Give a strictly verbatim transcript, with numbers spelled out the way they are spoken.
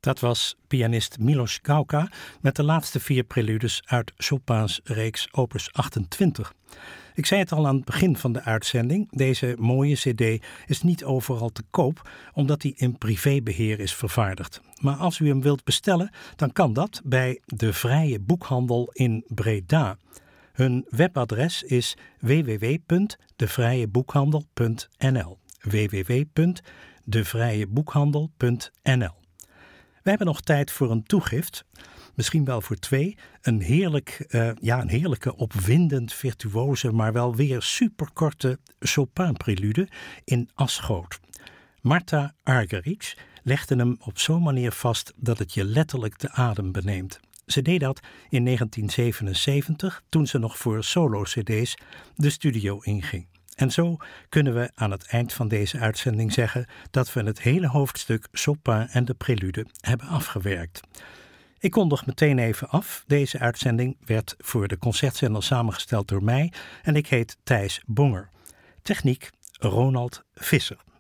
Dat was pianist Milos Gauka met de laatste vier preludes uit Chopin's reeks opus achtentwintig. Ik zei het al aan het begin van de uitzending, deze mooie cd is niet overal te koop, omdat die in privébeheer is vervaardigd. Maar als u hem wilt bestellen, dan kan dat bij De Vrije Boekhandel in Breda. Hun webadres is w w w punt de vrije boekhandel punt n l. w w w punt de vrije boekhandel punt n l. We hebben nog tijd voor een toegift, misschien wel voor twee. Een, heerlijk, uh, ja, een heerlijke, opwindend, virtuoze, maar wel weer superkorte Chopin-prelude in Asgoot. Marta Argerich legde hem op zo'n manier vast dat het je letterlijk de adem beneemt. Ze deed dat in negentien zevenenzeventig, toen ze nog voor solo-cd's de studio inging. En zo kunnen we aan het eind van deze uitzending zeggen dat we het hele hoofdstuk Chopin en de prelude hebben afgewerkt. Ik kondig meteen even af. Deze uitzending werd voor de Concertzender samengesteld door mij en ik heet Thijs Bonger. Techniek Ronald Visser.